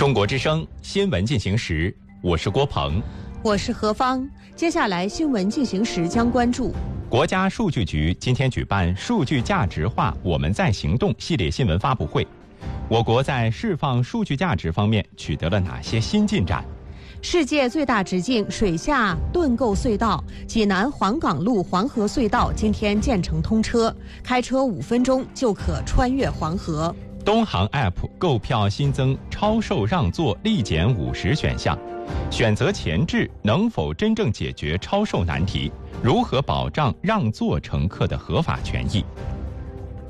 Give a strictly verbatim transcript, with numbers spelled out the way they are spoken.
中国之声新闻进行时，我是郭鹏， 我是何芳。接下来新闻进行时将关注： 国家数据局今天举办数据价值化我们在行动系列新闻发布会。我国在释放数据价值方面取得了哪些新进展？ 世界最大直径水下盾构隧道济南黄岗路黄河隧道今天建成通车，开车五分钟就可穿越黄河。 东航 App 购票新增超售让座立减五十选项，选择前置能否真正解决超售难题？如何保障让座乘客的合法权益？